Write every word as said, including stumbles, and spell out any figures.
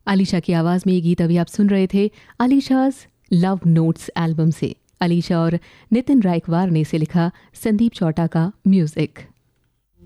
अलीशा की आवाज़ में ये गीत अभी आप सुन रहे थे अलीशाज लव नोट्स एल्बम से। अलीशा और नितिन रायकवार ने इसे लिखा, संदीप चौटा का म्यूजिक।